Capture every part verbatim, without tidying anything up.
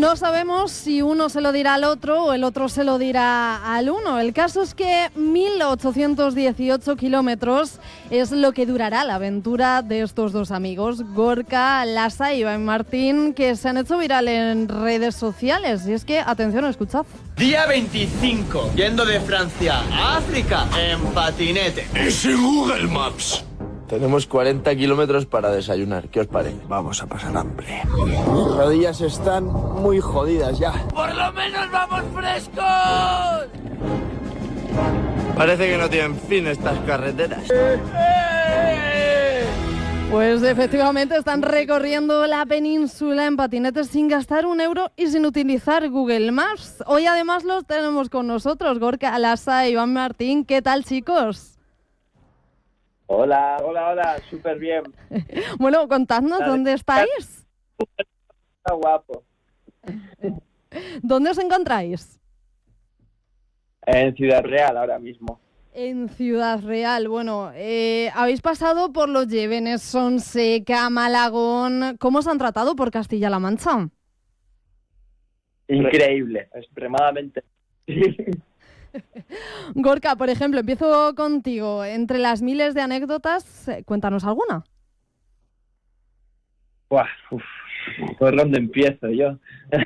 No sabemos si uno se lo dirá al otro o el otro se lo dirá al uno. El caso es que mil ochocientos dieciocho kilómetros es lo que durará la aventura de estos dos amigos, Gorka Lasa y Iván Martín, que se han hecho viral en redes sociales. Y es que, atención, escuchad. Día veinticinco, yendo de Francia a África en patinete. Es en Google Maps. Tenemos cuarenta kilómetros para desayunar. ¿Qué os parece? Vamos a pasar hambre. Mis rodillas están muy jodidas ya. ¡Por lo menos vamos frescos! Parece que no tienen fin estas carreteras. Pues efectivamente están recorriendo la península en patinetes sin gastar un euro y sin utilizar Google Maps. Hoy además los tenemos con nosotros, Gorka Lasa y Iván Martín. ¿Qué tal, chicos? Hola, hola, hola, súper bien. Bueno, contadnos, ¿dónde estáis? Está guapo. ¿Dónde os encontráis? En Ciudad Real ahora mismo. En Ciudad Real. Bueno, eh, habéis pasado por Los Llévenes, Sonseca, Malagón. ¿Cómo os han tratado por Castilla-La Mancha? Increíble, extremadamente. Gorka, por ejemplo, empiezo contigo. Entre las miles de anécdotas, cuéntanos alguna. Buah, uf, ¿por dónde empiezo yo?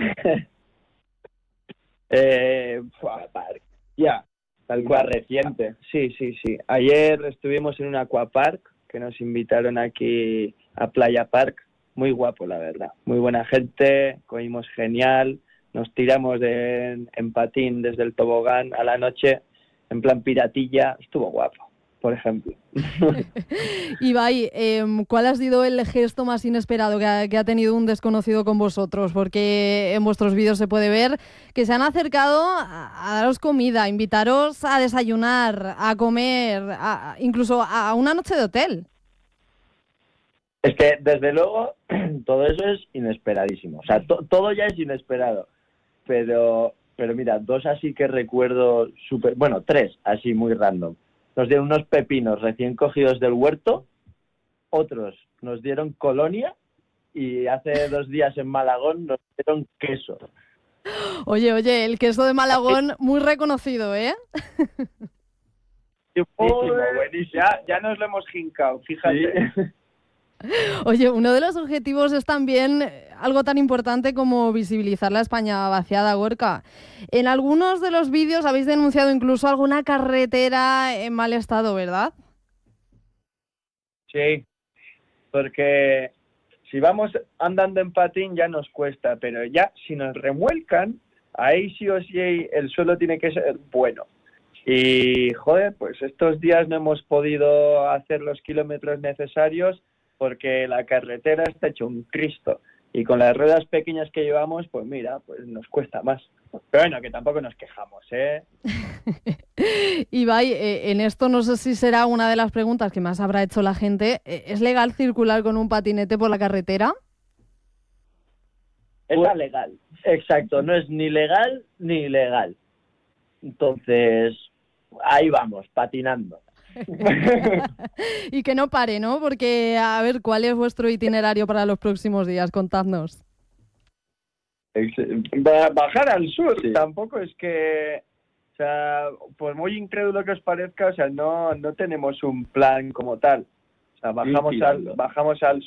eh, buah, ya, tal cual reciente. Sí, sí, sí. Ayer estuvimos en un aquapark que nos invitaron aquí a Playa Park. Muy guapo, la verdad. Muy buena gente, comimos genial. Nos tiramos de, en, en patín desde el tobogán a la noche, en plan piratilla. Estuvo guapo, por ejemplo. Ibai, eh, ¿cuál ha sido el gesto más inesperado que ha, que ha tenido un desconocido con vosotros? Porque en vuestros vídeos se puede ver que se han acercado a, a daros comida, a invitaros a desayunar, a comer, a, incluso a una noche de hotel. Es que, desde luego, todo eso es inesperadísimo. O sea, to, todo ya es inesperado. Pero, pero mira, dos así que recuerdo súper... Bueno, tres así muy random. Nos dieron unos pepinos recién cogidos del huerto, otros nos dieron colonia y hace dos días en Malagón nos dieron queso. Oye, oye, el queso de Malagón muy reconocido, ¿eh? Buenísimo, buenísimo. Ya, ya nos lo hemos jincado, fíjate. Sí. Oye, uno de los objetivos es también algo tan importante como visibilizar la España vaciada, Gorka. En algunos de los vídeos habéis denunciado incluso alguna carretera en mal estado, ¿verdad? Sí, porque si vamos andando en patín ya nos cuesta, pero ya si nos remuelcan, ahí sí o sí el suelo tiene que ser bueno. Y, joder, pues estos días no hemos podido hacer los kilómetros necesarios porque la carretera está hecho un Cristo y con las ruedas pequeñas que llevamos, pues mira, pues nos cuesta más. Pero bueno, que tampoco nos quejamos, ¿eh? Ibai, eh, en esto no sé si será una de las preguntas que más habrá hecho la gente. ¿Es legal circular con un patinete por la carretera? Es legal. Exacto, no es ni legal ni ilegal. Entonces, ahí vamos, patinando. Y que no pare, ¿no? Porque, a ver, ¿cuál es vuestro itinerario para los próximos días? Contadnos. Bajar al sur, sí. Tampoco es que, o sea, por muy incrédulo que os parezca, o sea, no, no tenemos un plan como tal. O sea, bajamos al, bajamos al